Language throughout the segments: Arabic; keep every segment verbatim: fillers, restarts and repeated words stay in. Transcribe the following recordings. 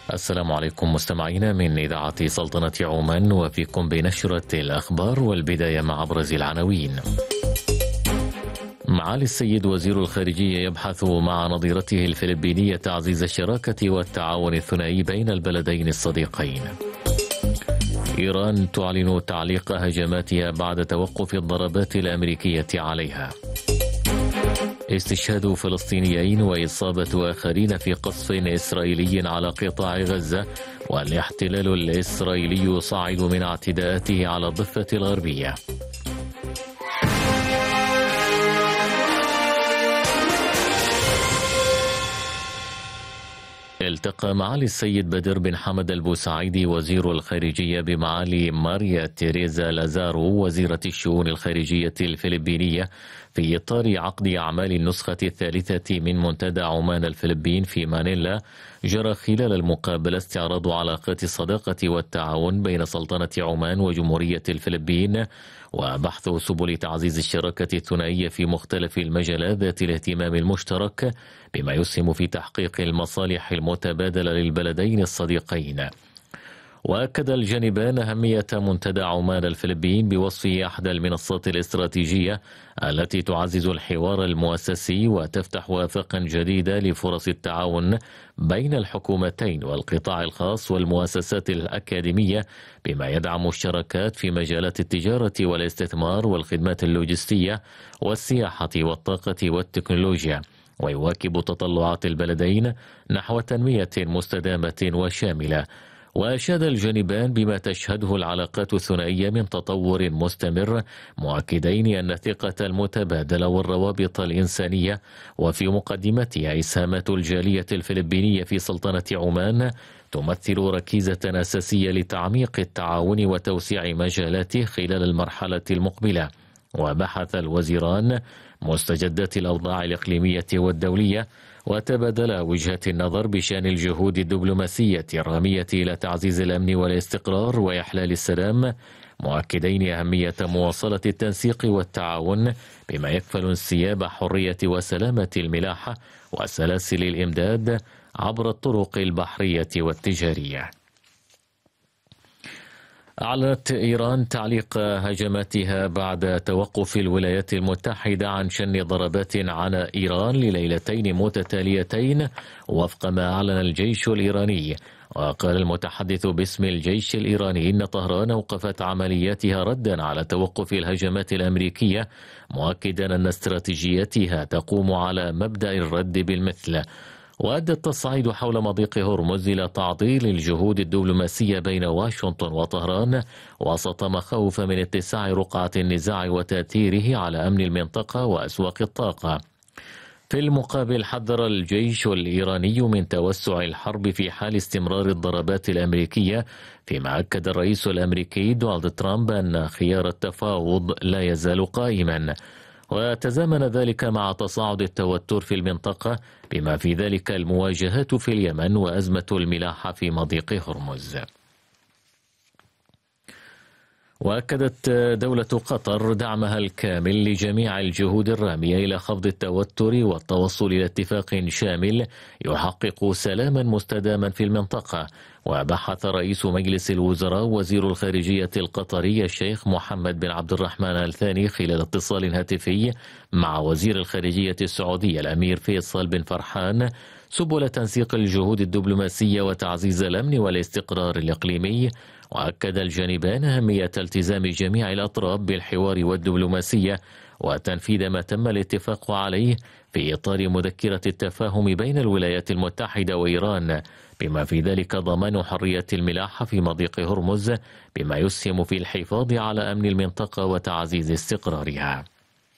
السلام عليكم مستمعينا من إذاعة سلطنة عمان، وفيكم بنشرة الأخبار، والبداية مع أبرز العناوين. معالي السيد وزير الخارجية يبحث مع نظيرته الفلبينية تعزيز الشراكة والتعاون الثنائي بين البلدين الصديقين. إيران تعلن تعليق هجماتها بعد توقف الضربات الأمريكية عليها. استشهاد فلسطينيين وإصابة آخرين في قصف إسرائيلي على قطاع غزة، والاحتلال الإسرائيلي يصعد من اعتداءاته على الضفة الغربية. التقى معالي السيد بدر بن حمد البوسعيدي وزير الخارجية بمعالي ماريا تيريزا لازارو وزيرة الشؤون الخارجية الفلبينية في إطار عقد أعمال النسخة الثالثة من منتدى عمان الفلبين في مانيلا. جرى خلال المقابلة استعراض علاقات الصداقة والتعاون بين سلطنة عمان وجمهورية الفلبين، وبحث سبل تعزيز الشراكة الثنائية في مختلف المجالات ذات الاهتمام المشترك، بما يسهم في تحقيق المصالح المتبادلة للبلدين الصديقين. وأكد الجانبان أهمية منتدى عمان الفلبين بوصفه أحدى المنصات الاستراتيجية التي تعزز الحوار المؤسسي وتفتح آفاقا جديدة لفرص التعاون بين الحكومتين والقطاع الخاص والمؤسسات الأكاديمية، بما يدعم الشراكات في مجالات التجارة والاستثمار والخدمات اللوجستية والسياحة والطاقة والتكنولوجيا، ويواكب تطلعات البلدين نحو تنمية مستدامة وشاملة. وأشاد الجانبان بما تشهده العلاقات الثنائية من تطور مستمر، مؤكدين أن الثقة المتبادلة والروابط الإنسانية وفي مقدمتها إسهامات الجالية الفلبينية في سلطنة عمان تمثل ركيزة أساسية لتعميق التعاون وتوسيع مجالاته خلال المرحلة المقبلة. وبحث الوزيران مستجدات الأوضاع الإقليمية والدولية، وتبادل وجهات النظر بشأن الجهود الدبلوماسية الرامية إلى تعزيز الأمن والاستقرار وإحلال السلام، مؤكدين أهمية مواصلة التنسيق والتعاون بما يكفل انسياب حرية وسلامة الملاحة وسلاسل الإمداد عبر الطرق البحرية والتجارية. أعلنت إيران تعليق هجماتها بعد توقف الولايات المتحدة عن شن ضربات على إيران لليلتين متتاليتين وفق ما أعلن الجيش الإيراني. وقال المتحدث باسم الجيش الإيراني إن طهران أوقفت عملياتها ردا على توقف الهجمات الأمريكية، مؤكدا أن استراتيجيتها تقوم على مبدأ الرد بالمثل. وأدى التصعيد حول مضيق هرمز إلى تعطيل الجهود الدبلوماسية بين واشنطن وطهران، وسط مخاوف من اتساع رقعة النزاع وتأثيره على أمن المنطقة وأسواق الطاقة. في المقابل حذر الجيش الإيراني من توسع الحرب في حال استمرار الضربات الأمريكية، فيما أكد الرئيس الأمريكي دونالد ترامب أن خيار التفاوض لا يزال قائما. وتزامن ذلك مع تصاعد التوتر في المنطقة، بما في ذلك المواجهات في اليمن وأزمة الملاحة في مضيق هرمز. وأكدت دولة قطر دعمها الكامل لجميع الجهود الرامية إلى خفض التوتر والتوصل إلى اتفاق شامل يحقق سلاما مستداما في المنطقة. وبحث رئيس مجلس الوزراء وزير الخارجية القطري الشيخ محمد بن عبد الرحمن الثاني خلال اتصال هاتفي مع وزير الخارجية السعودي الأمير فيصل بن فرحان سبل تنسيق الجهود الدبلوماسية وتعزيز الأمن والاستقرار الإقليمي. وأكد الجانبان أهمية التزام جميع الأطراف بالحوار والدبلوماسية وتنفيذ ما تم الاتفاق عليه في إطار مذكرة التفاهم بين الولايات المتحدة وإيران، بما في ذلك ضمان حرية الملاحة في مضيق هرمز، بما يسهم في الحفاظ على أمن المنطقة وتعزيز استقرارها.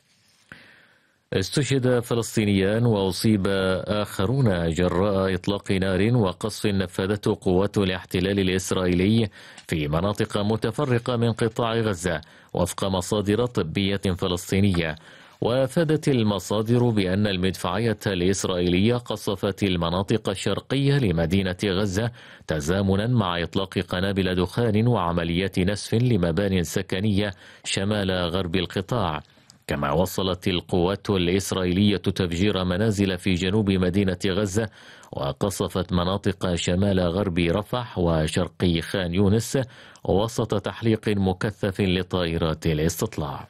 استشهد فلسطينيان وأصيب آخرون جراء إطلاق نار وقصف نفذته قوات الاحتلال الإسرائيلي في مناطق متفرقة من قطاع غزة، وفق مصادر طبية فلسطينية. وافادت المصادر بأن المدفعية الإسرائيلية قصفت المناطق الشرقية لمدينة غزة تزامنا مع إطلاق قنابل دخان وعمليات نسف لمبان سكنية شمال غرب القطاع. كما وصلت القوات الإسرائيلية تفجير منازل في جنوب مدينة غزة، وقصفت مناطق شمال غرب رفح وشرقي خان يونس وسط تحليق مكثف لطائرات الاستطلاع.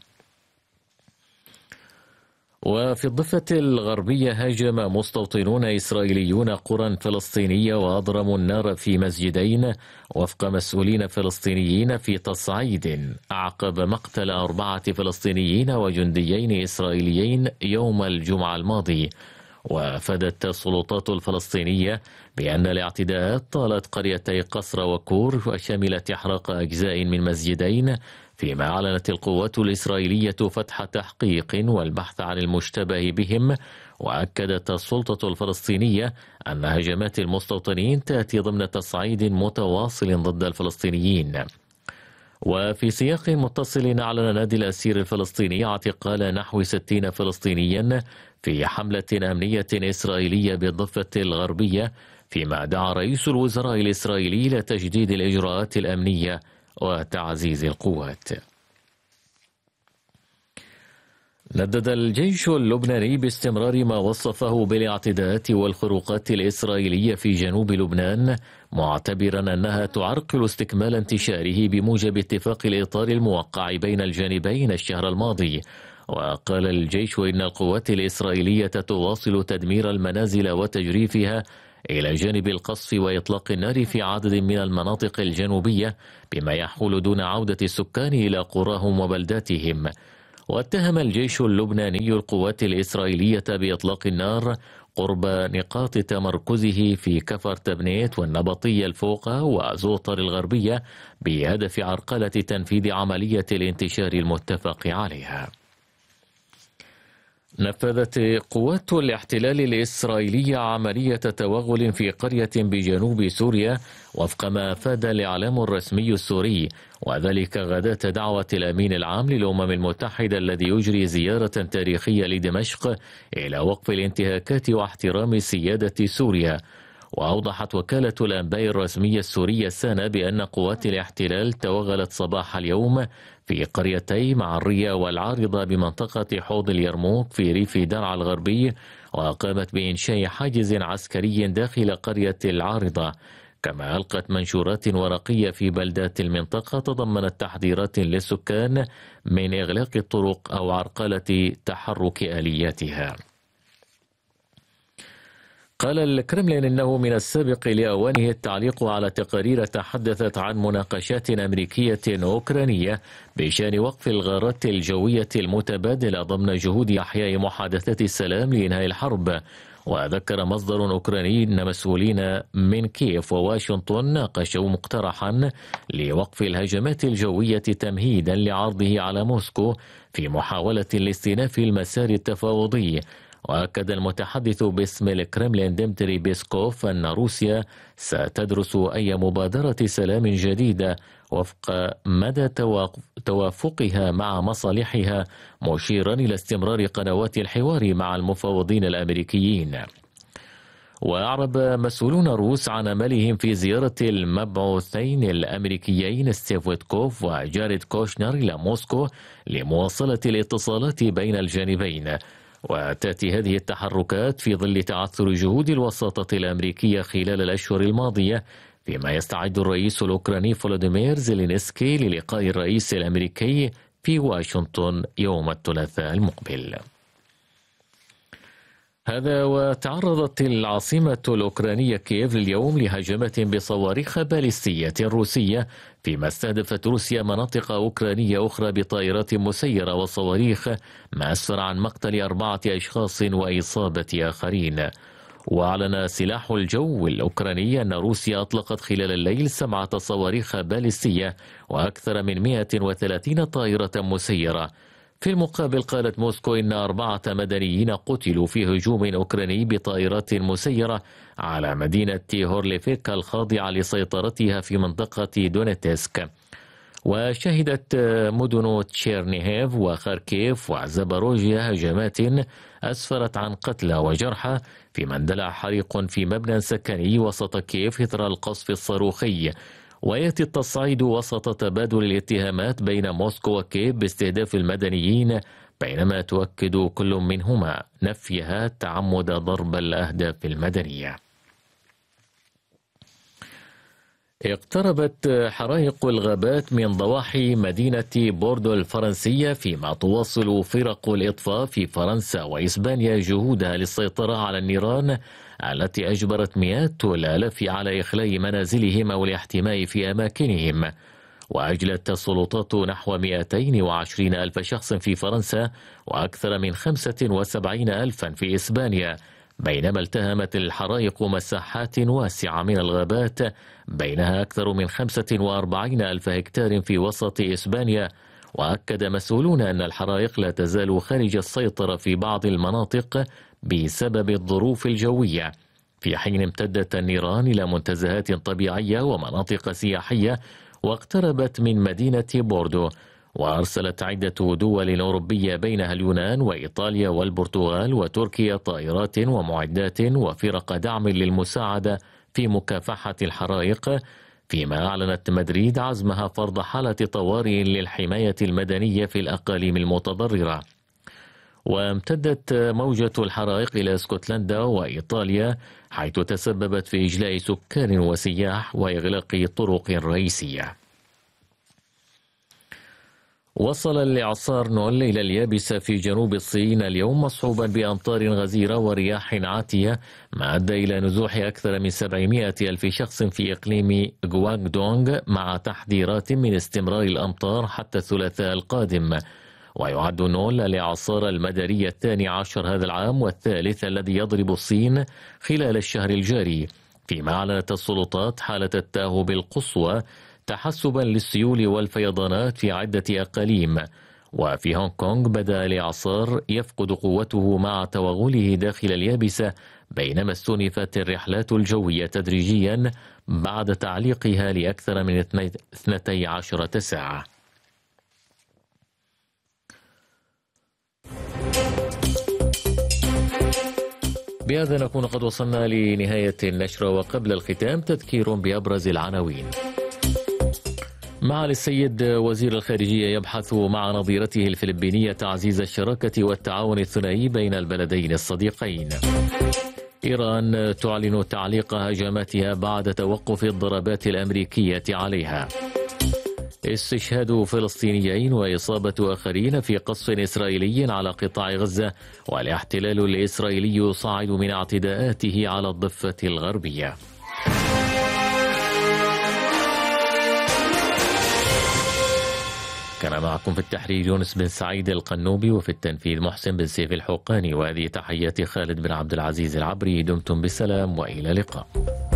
وفي الضفة الغربية هاجم مستوطنون إسرائيليون قرى فلسطينية وأضرموا النار في مسجدين وفق مسؤولين فلسطينيين في تصعيد أعقب مقتل أربعة فلسطينيين وجنديين إسرائيليين يوم الجمعة الماضي. وأفادت السلطات الفلسطينية بأن الاعتداءات طالت قريتي قصر وكور وشملت إحراق أجزاء من مسجدين، فيما أعلنت القوات الإسرائيلية فتح تحقيق والبحث عن المشتبه بهم. وأكدت السلطة الفلسطينية أن هجمات المستوطنين تأتي ضمن تصعيد متواصل ضد الفلسطينيين. وفي سياق متصل أعلن نادي الأسير الفلسطيني اعتقال نحو ستين فلسطينيا في حملة أمنية إسرائيلية بالضفة الغربية، فيما دعا رئيس الوزراء الإسرائيلي لتجديد الإجراءات الأمنية وتعزيز القوات. ندد الجيش اللبناني باستمرار ما وصفه بالاعتداءات والخروقات الإسرائيلية في جنوب لبنان، معتبرا أنها تعرقل استكمال انتشاره بموجب اتفاق الإطار الموقع بين الجانبين الشهر الماضي. وقال الجيش إن القوات الإسرائيلية تواصل تدمير المنازل وتجريفها إلى جانب القصف وإطلاق النار في عدد من المناطق الجنوبية، بما يحول دون عودة السكان إلى قراهم وبلداتهم. واتهم الجيش اللبناني القوات الإسرائيلية بإطلاق النار قرب نقاط تمركزه في كفر تبنيت والنبطية الفوقة وزوطر الغربية بهدف عرقلة تنفيذ عملية الانتشار المتفق عليها. نفذت قوات الاحتلال الإسرائيلية عملية توغل في قرية بجنوب سوريا وفق ما أفاد الإعلام الرسمي السوري، وذلك غداة دعوة الأمين العام للأمم المتحدة الذي يجري زيارة تاريخية لدمشق إلى وقف الانتهاكات واحترام سيادة سوريا. وأوضحت وكالة الأنباء الرسمية السورية سانا بأن قوات الاحتلال توغلت صباح اليوم في قريتي معرية والعارضة بمنطقة حوض اليرموك في ريف درعا الغربي، وقامت بإنشاء حاجز عسكري داخل قرية العارضة. كما ألقت منشورات ورقية في بلدات المنطقة تضمنت تحذيرات للسكان من إغلاق الطرق أو عرقلة تحرك آلياتها. قال الكرملين إنه من السابق لأوانه التعليق على تقارير تحدثت عن مناقشات أمريكية أوكرانية بشأن وقف الغارات الجوية المتبادلة ضمن جهود إحياء محادثات السلام لإنهاء الحرب. وذكر مصدر أوكراني أن مسؤولين من كييف وواشنطن ناقشوا مقترحا لوقف الهجمات الجوية تمهيدا لعرضه على موسكو في محاولة لاستئناف المسار التفاوضي. وأكد المتحدث باسم الكرملين ديمتري بيسكوف أن روسيا ستدرس أي مبادرة سلام جديدة وفق مدى توافقها مع مصالحها، مشيرا إلى استمرار قنوات الحوار مع المفاوضين الأمريكيين. وأعرب مسؤولون روس عن أملهم في زيارة المبعوثين الأمريكيين ستيف ويتكوف وجاريد كوشنر إلى موسكو لمواصلة الاتصالات بين الجانبين. وتأتي هذه التحركات في ظل تعثر جهود الوساطة الأمريكية خلال الأشهر الماضية، فيما يستعد الرئيس الأوكراني فولوديمير زيلينسكي للقاء الرئيس الأمريكي في واشنطن يوم الثلاثاء المقبل. هذا وتعرضت العاصمة الأوكرانية كييف اليوم لهجمات بصواريخ باليستية روسية، فيما استهدفت روسيا مناطق أوكرانية أخرى بطائرات مسيرة وصواريخ، ما أسفر عن مقتل أربعة أشخاص وإصابة آخرين. وأعلن سلاح الجو الأوكراني أن روسيا أطلقت خلال الليل سبعة صواريخ باليستية وأكثر من مئة وثلاثين طائرة مسيرة. في المقابل قالت موسكو إن أربعة مدنيين قتلوا في هجوم أوكراني بطائرات مسيرة على مدينة هورليفيك الخاضعة لسيطرتها في منطقة دونيتسك. وشهدت مدن تشيرنيهيف وخاركيف وزاباروجيا هجمات أسفرت عن قتلى وجرحى، فيما اندلع حريق في مبنى سكني وسط كييف إثر القصف الصاروخي. ويأتي التصعيد وسط تبادل الاتهامات بين موسكو وكييف باستهداف المدنيين بينما تؤكد كل منهما نفيها تعمد ضرب الأهداف المدنية. اقتربت حرائق الغابات من ضواحي مدينة بوردو الفرنسية، فيما تواصل فرق الإطفاء في فرنسا وإسبانيا جهودها للسيطرة على النيران التي أجبرت مئات الآلاف على إخلاء منازلهم أو الاحتماء في أماكنهم. وأجلت السلطات نحو مئتين وعشرين ألف شخص في فرنسا وأكثر من خمسة وسبعين ألفا في إسبانيا، بينما التهمت الحرائق مساحات واسعة من الغابات بينها أكثر من خمسة وأربعين ألف هكتار في وسط إسبانيا. وأكد مسؤولون أن الحرائق لا تزال خارج السيطرة في بعض المناطق بسبب الظروف الجوية، في حين امتدت النيران إلى منتزهات طبيعية ومناطق سياحية واقتربت من مدينة بوردو. وأرسلت عدة دول أوروبية بينها اليونان وإيطاليا والبرتغال وتركيا طائرات ومعدات وفرق دعم للمساعدة في مكافحة الحرائق، فيما أعلنت مدريد عزمها فرض حالة طوارئ للحماية المدنية في الأقاليم المتضررة. وامتدت موجة الحرائق إلى اسكتلندا وإيطاليا، حيث تسببت في إجلاء سكان وسياح وإغلاق طرق رئيسية. وصل الإعصار نول إلى اليابسة في جنوب الصين اليوم مصحوبا بأمطار غزيرة ورياح عاتية، ما أدى إلى نزوح أكثر من سبعمائة ألف شخص في إقليم غواغدونغ، مع تحذيرات من استمرار الأمطار حتى الثلاثاء القادم. ويعد نول الإعصار المداري الثاني عشر هذا العام والثالث الذي يضرب الصين خلال الشهر الجاري، فيما أعلنت السلطات حالة التأهب القصوى تحسبا للسيول والفيضانات في عدة أقاليم. وفي هونغ كونغ بدأ الإعصار يفقد قوته مع توغله داخل اليابسة، بينما استنفت الرحلات الجوية تدريجيا بعد تعليقها لأكثر من اثنتي عشرة ساعة. بهذا نكون قد وصلنا لنهاية النشرة، وقبل الختام تذكير بأبرز العناوين. معالي السيد وزير الخارجية يبحث مع نظيرته الفلبينية تعزيز الشراكة والتعاون الثنائي بين البلدين الصديقين. إيران تعلن تعليق هجماتها بعد توقف الضربات الأمريكية عليها. استشهاد فلسطينيين وإصابة آخرين في قصف إسرائيلي على قطاع غزة، والاحتلال الإسرائيلي يصعد من اعتداءاته على الضفة الغربية. كان معكم في التحرير يونس بن سعيد القنوبي، وفي التنفيذ محسن بن سيف الحقاني، وهذه تحيات خالد بن عبد العزيز العبري. دمتم بسلام وإلى اللقاء.